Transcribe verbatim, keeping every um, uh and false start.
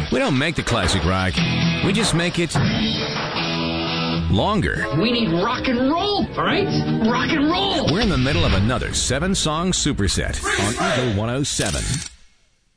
We don't make the classic rock. We just make it longer. We need rock and roll, all right? Rock and roll. We're in the middle of another seven-song superset on Eagle one oh seven.